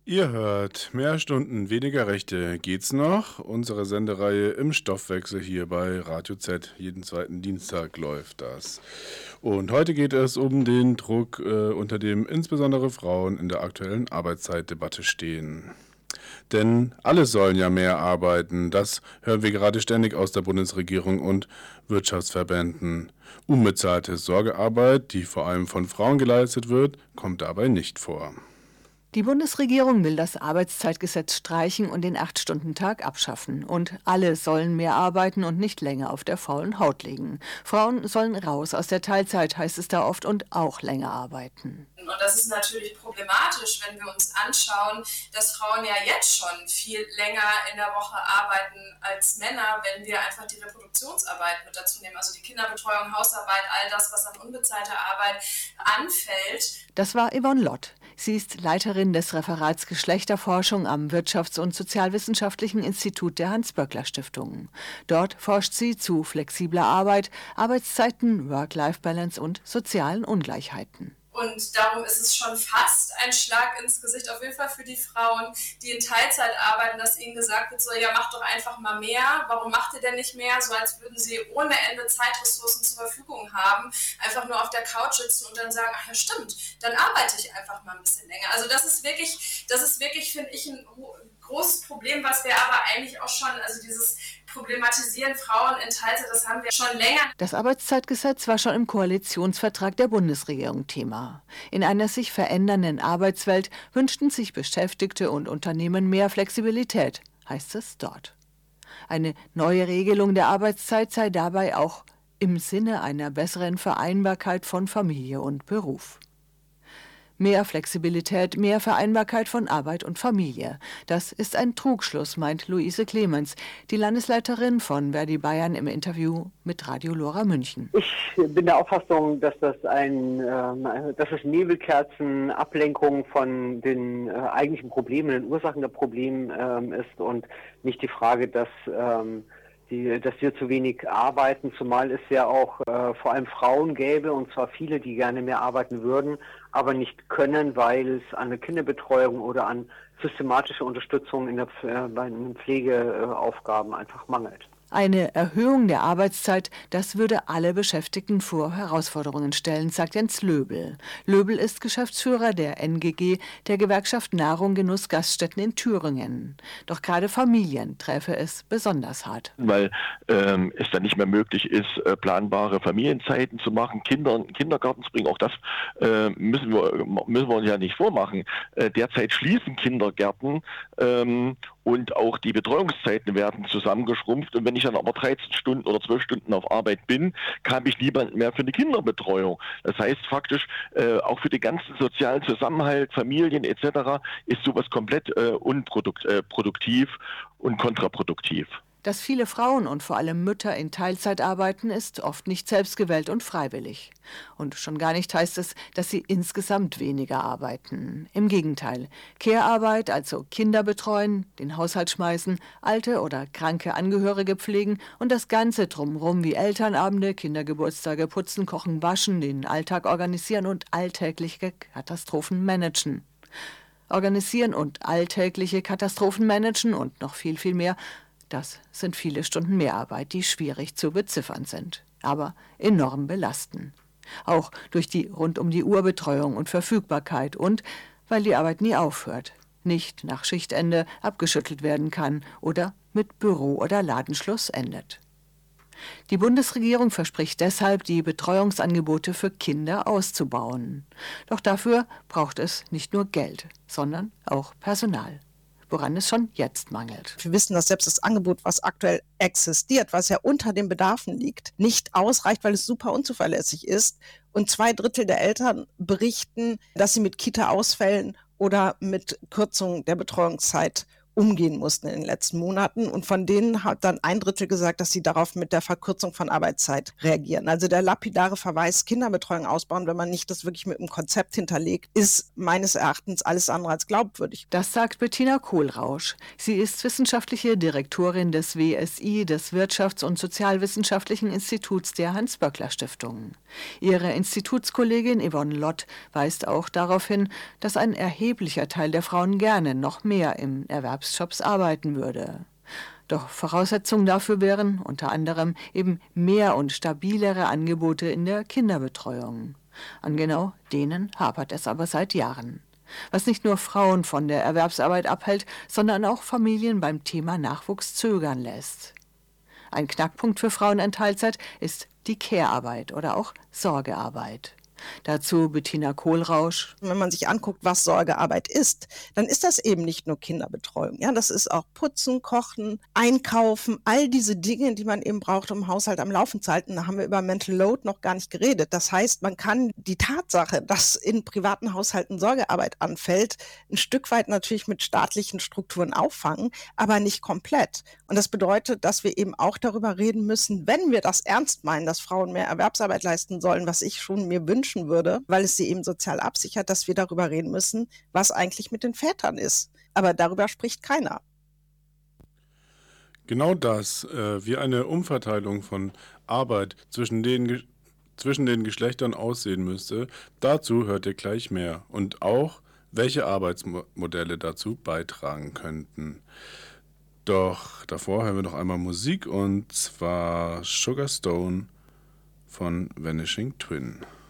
Ihr hört mehr Stunden, weniger Rechte. Geht's noch? Unsere Sendereihe im Stoffwechsel hier bei Radio Z. Jeden zweiten Dienstag läuft das. Und heute geht es um den Druck, unter dem insbesondere Frauen in der aktuellen Arbeitszeitdebatte stehen. Denn alle sollen ja mehr arbeiten. Das hören wir gerade ständig aus der Bundesregierung und Wirtschaftsverbänden. Unbezahlte Sorgearbeit, die vor allem von Frauen geleistet wird, kommt dabei nicht vor. Die Bundesregierung will das Arbeitszeitgesetz streichen und den 8-Stunden-Tag abschaffen. Und alle sollen mehr arbeiten und nicht länger auf der faulen Haut liegen. Frauen sollen raus aus der Teilzeit, heißt es da oft, und auch länger arbeiten. Und das ist natürlich problematisch, wenn wir uns anschauen, dass Frauen ja jetzt schon viel länger in der Woche arbeiten als Männer, wenn wir einfach die Reproduktionsarbeit mit dazu nehmen, also die Kinderbetreuung, Hausarbeit, all das, was an unbezahlter Arbeit anfällt. Das war Yvonne Lott. Sie ist Leiterin des Referats Geschlechterforschung am Wirtschafts- und Sozialwissenschaftlichen Institut der Hans-Böckler-Stiftung. Dort forscht sie zu flexibler Arbeit, Arbeitszeiten, Work-Life-Balance und sozialen Ungleichheiten. Und darum ist es schon fast ein Schlag ins Gesicht, auf jeden Fall für die Frauen, die in Teilzeit arbeiten, dass ihnen gesagt wird, so, ja, macht doch einfach mal mehr. Warum macht ihr denn nicht mehr? So als würden sie ohne Ende Zeitressourcen zur Verfügung haben, einfach nur auf der Couch sitzen und dann sagen, ach ja, stimmt, dann arbeite ich einfach mal ein bisschen länger. Also das ist wirklich, finde ich, ein großes Problem, was wir aber eigentlich auch schon, also dieses Problematisieren Frauen in Teilzeit, das haben wir schon länger. Das Arbeitszeitgesetz war schon im Koalitionsvertrag der Bundesregierung Thema. In einer sich verändernden Arbeitswelt wünschten sich Beschäftigte und Unternehmen mehr Flexibilität, heißt es dort. Eine neue Regelung der Arbeitszeit sei dabei auch im Sinne einer besseren Vereinbarkeit von Familie und Beruf. Mehr Flexibilität, mehr Vereinbarkeit von Arbeit und Familie. Das ist ein Trugschluss, meint Luise Clemens, die Landesleiterin von Verdi Bayern im Interview mit Radio Lora München. Ich bin der Auffassung, dass das Nebelkerzen, Ablenkung von den eigentlichen Problemen, den Ursachen der Probleme ist und nicht die Frage, dass wir zu wenig arbeiten, zumal es ja auch vor allem Frauen gäbe, und zwar viele, die gerne mehr arbeiten würden, aber nicht können, weil es an der Kinderbetreuung oder an systematischer Unterstützung bei den Pflegeaufgaben einfach mangelt. Eine Erhöhung der Arbeitszeit, das würde alle Beschäftigten vor Herausforderungen stellen, sagt Jens Löbel. Löbel ist Geschäftsführer der NGG, der Gewerkschaft Nahrung, Genuss, Gaststätten in Thüringen. Doch gerade Familien träfe es besonders hart. Weil es dann nicht mehr möglich ist, planbare Familienzeiten zu machen, Kinder in den Kindergarten zu bringen. Auch das müssen wir uns ja nicht vormachen. Derzeit schließen Kindergärten und auch die Betreuungszeiten werden zusammengeschrumpft. Und wenn ich dann aber 13 Stunden oder 12 Stunden auf Arbeit bin, habe ich niemanden mehr für die Kinderbetreuung. Das heißt faktisch, auch für den ganzen sozialen Zusammenhalt, Familien etc. ist sowas komplett unproduktiv und kontraproduktiv. Dass viele Frauen und vor allem Mütter in Teilzeit arbeiten, ist oft nicht selbstgewählt und freiwillig. Und schon gar nicht heißt es, dass sie insgesamt weniger arbeiten. Im Gegenteil, Care-Arbeit, also Kinder betreuen, den Haushalt schmeißen, alte oder kranke Angehörige pflegen und das Ganze drumherum wie Elternabende, Kindergeburtstage, putzen, kochen, waschen, den Alltag organisieren und alltägliche Katastrophen managen. Organisieren und alltägliche Katastrophen managen und noch viel, viel mehr. Das sind viele Stunden Mehrarbeit, die schwierig zu beziffern sind, aber enorm belasten. Auch durch die Rund-um-die-Uhr-Betreuung und Verfügbarkeit und weil die Arbeit nie aufhört, nicht nach Schichtende abgeschüttelt werden kann oder mit Büro- oder Ladenschluss endet. Die Bundesregierung verspricht deshalb, die Betreuungsangebote für Kinder auszubauen. Doch dafür braucht es nicht nur Geld, sondern auch Personal. Woran es schon jetzt mangelt. Wir wissen, dass selbst das Angebot, was aktuell existiert, was ja unter den Bedarfen liegt, nicht ausreicht, weil es super unzuverlässig ist. Und 2/3 der Eltern berichten, dass sie mit Kita-Ausfällen oder mit Kürzung der Betreuungszeit umgehen mussten in den letzten Monaten. Und von denen hat dann 1/3 gesagt, dass sie darauf mit der Verkürzung von Arbeitszeit reagieren. Also der lapidare Verweis, Kinderbetreuung ausbauen, wenn man nicht das wirklich mit einem Konzept hinterlegt, ist meines Erachtens alles andere als glaubwürdig. Das sagt Bettina Kohlrausch. Sie ist wissenschaftliche Direktorin des WSI, des Wirtschafts- und Sozialwissenschaftlichen Instituts der Hans-Böckler-Stiftung. Ihre Institutskollegin Yvonne Lott weist auch darauf hin, dass ein erheblicher Teil der Frauen gerne noch mehr im Erwerbsjobs arbeiten würde. Doch Voraussetzungen dafür wären unter anderem eben mehr und stabilere Angebote in der Kinderbetreuung. An genau denen hapert es aber seit Jahren. Was nicht nur Frauen von der Erwerbsarbeit abhält, sondern auch Familien beim Thema Nachwuchs zögern lässt. Ein Knackpunkt für Frauen in Teilzeit ist die Care-Arbeit oder auch Sorgearbeit. Dazu Bettina Kohlrausch. Wenn man sich anguckt, was Sorgearbeit ist, dann ist das eben nicht nur Kinderbetreuung. Ja, das ist auch Putzen, Kochen, Einkaufen, all diese Dinge, die man eben braucht, um Haushalt am Laufen zu halten. Da haben wir über Mental Load noch gar nicht geredet. Das heißt, man kann die Tatsache, dass in privaten Haushalten Sorgearbeit anfällt, ein Stück weit natürlich mit staatlichen Strukturen auffangen, aber nicht komplett. Und das bedeutet, dass wir eben auch darüber reden müssen, wenn wir das ernst meinen, dass Frauen mehr Erwerbsarbeit leisten sollen, was ich schon mir wünschen würde, weil es sie eben sozial absichert, dass wir darüber reden müssen, was eigentlich mit den Vätern ist. Aber darüber spricht keiner. Genau das, wie eine Umverteilung von Arbeit zwischen den Geschlechtern aussehen müsste, dazu hört ihr gleich mehr. Und auch, welche Arbeitsmodelle dazu beitragen könnten. Doch davor hören wir noch einmal Musik, und zwar Sugar Stone von Vanishing Twin.